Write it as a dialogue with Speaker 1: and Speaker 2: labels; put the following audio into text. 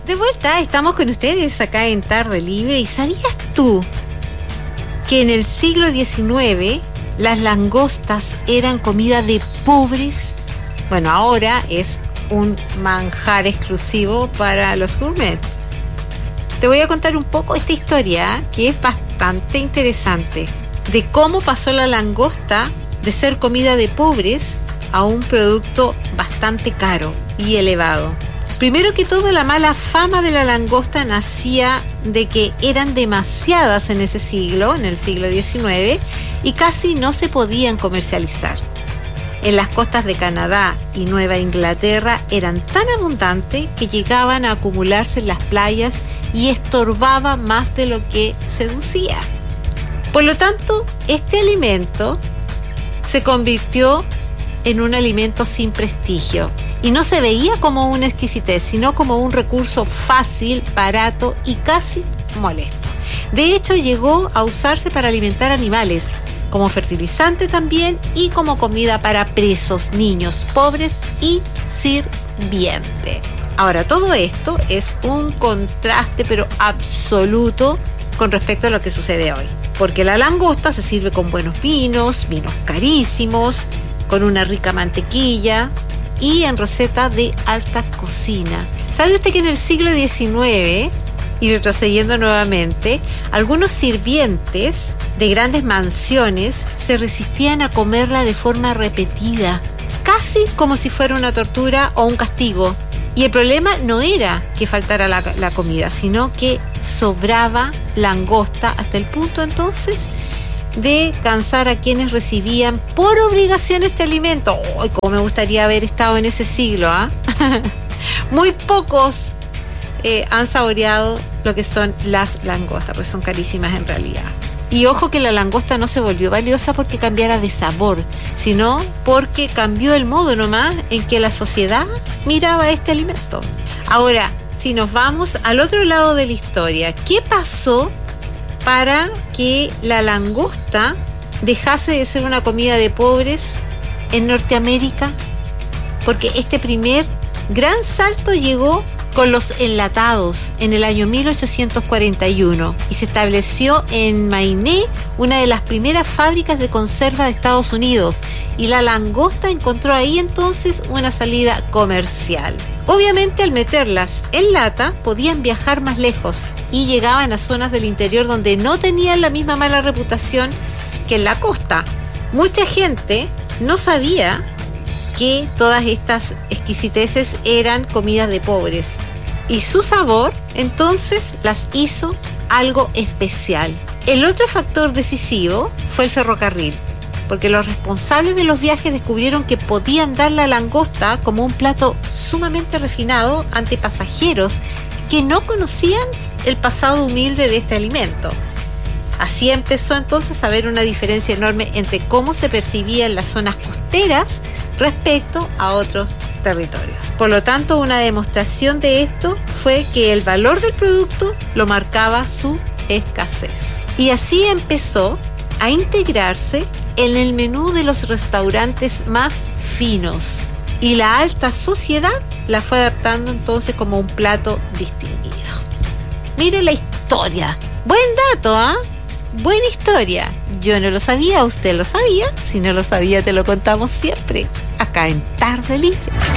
Speaker 1: De vuelta, estamos con ustedes acá en Tarde Libre. ¿Y sabías tú que en el siglo XIX las langostas eran comida de pobres? Bueno, ahora es un manjar exclusivo para los gourmets. Te voy a contar un poco esta historia, que es bastante interesante, de cómo pasó la langosta de ser comida de pobres a un producto bastante caro y elevado. Primero que todo, la mala fama de la langosta nacía de que eran demasiadas en ese siglo, en el siglo XIX, y casi no se podían comercializar. En las costas de Canadá y Nueva Inglaterra eran tan abundantes que llegaban a acumularse en las playas y estorbaba más de lo que seducía. Por lo tanto, este alimento se convirtió en un alimento sin prestigio y no se veía como una exquisitez, sino como un recurso fácil, barato y casi molesto. De hecho, llegó a usarse para alimentar animales, como fertilizante también y como comida para presos, niños, pobres y sirviente. Ahora, todo esto es un contraste pero absoluto con respecto a lo que sucede hoy, porque la langosta se sirve con buenos vinos carísimos, con una rica mantequilla y en receta de alta cocina. ¿Sabe usted que en el siglo XIX, y retrocediendo nuevamente, algunos sirvientes de grandes mansiones se resistían a comerla de forma repetida, casi como si fuera una tortura o un castigo? Y el problema no era que faltara la comida, sino que sobraba langosta hasta el punto entonces de cansar a quienes recibían por obligación este alimento. ¡Ay, cómo me gustaría haber estado en ese siglo! Muy pocos han saboreado lo que son las langostas, pues son carísimas en realidad. Y ojo que la langosta no se volvió valiosa porque cambiara de sabor, sino porque cambió el modo nomás en que la sociedad miraba este alimento. Ahora, si nos vamos al otro lado de la historia, ¿qué pasó para que la langosta dejase de ser una comida de pobres en Norteamérica? Porque este primer gran salto llegó con los enlatados en el año 1841 y se estableció en Maine una de las primeras fábricas de conserva de Estados Unidos, y la langosta encontró ahí entonces una salida comercial. Obviamente, al meterlas en lata podían viajar más lejos y llegaban a zonas del interior donde no tenían la misma mala reputación que en la costa. Mucha gente no sabía que todas estas exquisiteces eran comidas de pobres, y su sabor entonces las hizo algo especial. El otro factor decisivo fue el ferrocarril, porque los responsables de los viajes descubrieron que podían dar la langosta como un plato sumamente refinado ante pasajeros que no conocían el pasado humilde de este alimento. Así empezó entonces a haber una diferencia enorme entre cómo se percibía en las zonas costeras respecto a otros territorios. Por lo tanto, una demostración de esto fue que el valor del producto lo marcaba su escasez. Y así empezó a integrarse en el menú de los restaurantes más finos. Y la alta sociedad la fue adaptando entonces como un plato distinguido. Mire la historia. Buen dato, ¿ah? Buena historia. Yo no lo sabía, usted lo sabía. Si no lo sabía, te lo contamos siempre, acá en Tarde Libre.